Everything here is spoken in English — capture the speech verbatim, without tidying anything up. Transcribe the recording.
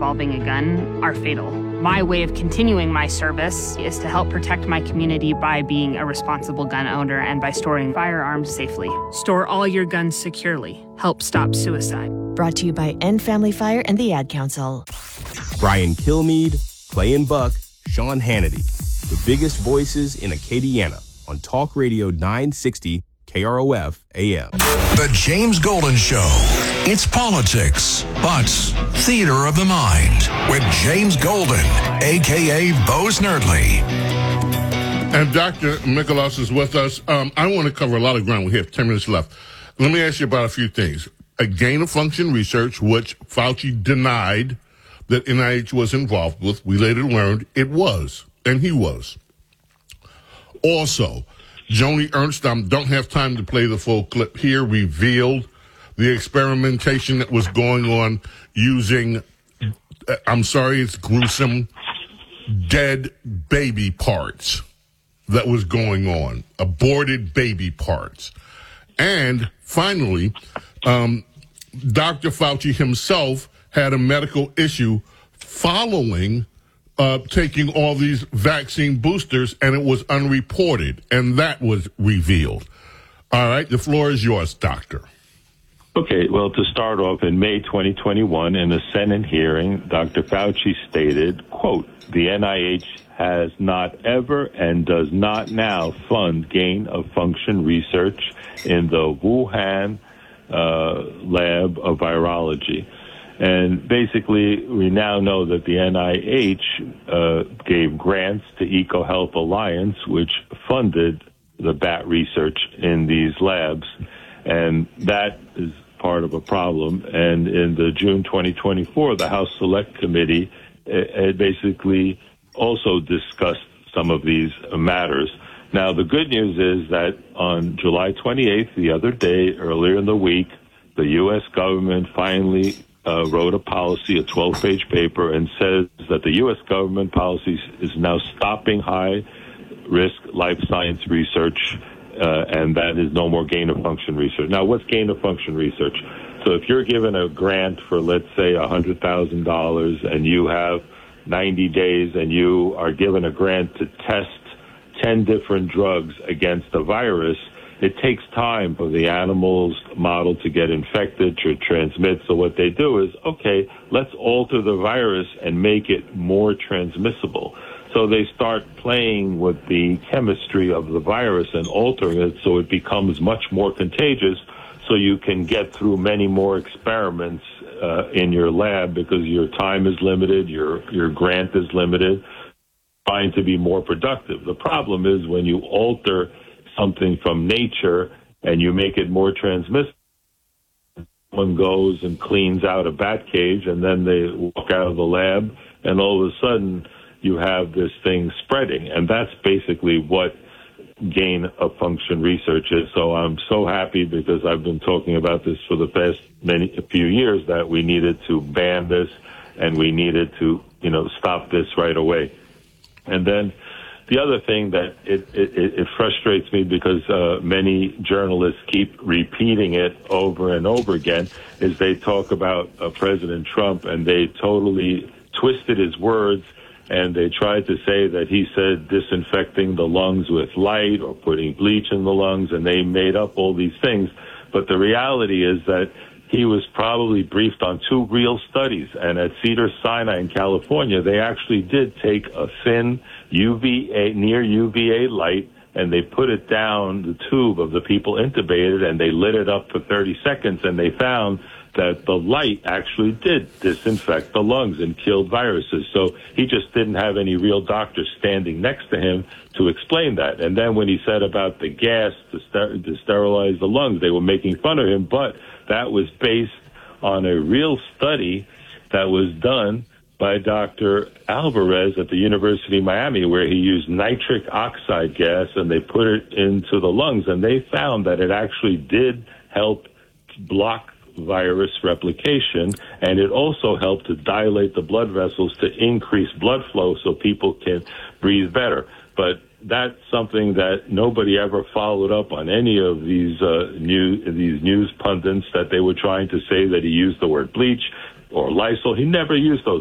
involving a gun are fatal. My way of continuing my service is to help protect my community by being a responsible gun owner and by storing firearms safely. Store all your guns securely. Help stop suicide. Brought to you by End Family Fire and the Ad Council. Brian Kilmeade, Clay and Buck, Sean Hannity. The biggest voices in Acadiana on Talk Radio nine sixty K R O F A M. The James Golden Show. It's politics, but theater of the mind with James Golden, a k a. Bo Snerdley. And Doctor Michaelos is with us. Um, I want to cover a lot of ground. We have ten minutes left. Let me ask you about a few things. A gain-of-function research, which Fauci denied that N I H was involved with. We later learned it was, and he was. Also, Joni Ernst, I don't have time to play the full clip here, revealed the experimentation that was going on using, I'm sorry, it's gruesome, dead baby parts that was going on, aborted baby parts. And finally, um, Doctor Fauci himself had a medical issue following uh, taking all these vaccine boosters, and it was unreported, and that was revealed. All right, the floor is yours, Doctor. Okay, well, to start off, in May twenty twenty-one, in a Senate hearing, Doctor Fauci stated, quote, the N I H has not ever and does not now fund gain-of-function research in the Wuhan uh, lab of virology. And basically, we now know that the N I H uh, gave grants to EcoHealth Alliance, which funded the bat research in these labs. And that is part of a problem. And in the June twenty twenty-four, the House Select Committee uh, basically also discussed some of these matters. Now, the good news is that on July twenty-eighth, the other day, earlier in the week, the U S government finally uh, wrote a policy, a twelve-page paper, and says that the U S government policy is now stopping high-risk life science research, uh, and that is no more gain-of-function research. Now, what's gain-of-function research? So if you're given a grant for, let's say, one hundred thousand dollars, and you have ninety days, and you are given a grant to test ten different drugs against a virus, it takes time for the animal's model to get infected, to transmit. So what they do is, okay, let's alter the virus and make it more transmissible. So they start playing with the chemistry of the virus and altering it so it becomes much more contagious, so you can get through many more experiments uh, in your lab because your time is limited, your your grant is limited, trying to be more productive. The problem is when you alter something from nature and you make it more transmissible, someone goes and cleans out a bat cage and then they walk out of the lab and all of a sudden you have this thing spreading. And that's basically what gain of function research is. So I'm so happy because I've been talking about this for the past many a few years that we needed to ban this and we needed to, you know, stop this right away. And then the other thing that it, it, it frustrates me because uh, many journalists keep repeating it over and over again is they talk about uh, President Trump and they totally twisted his words and they tried to say that he said disinfecting the lungs with light or putting bleach in the lungs, and they made up all these things. But the reality is that he was probably briefed on two real studies. And at Cedars-Sinai in California, they actually did take a thin U V A, near U V A light, and they put it down the tube of the people intubated, and they lit it up for thirty seconds, and they found that the light actually did disinfect the lungs and killed viruses. So he just didn't have any real doctor standing next to him to explain that. And then when he said about the gas to, ster- to sterilize the lungs, they were making fun of him, but that was based on a real study that was done by Doctor Alvarez at the University of Miami, where he used nitric oxide gas and they put it into the lungs, and they found that it actually did help block virus replication, and it also helped to dilate the blood vessels to increase blood flow so people can breathe better. But that's something that nobody ever followed up on any of these uh, new these news pundits that they were trying to say that he used the word bleach or Lysol. He never used those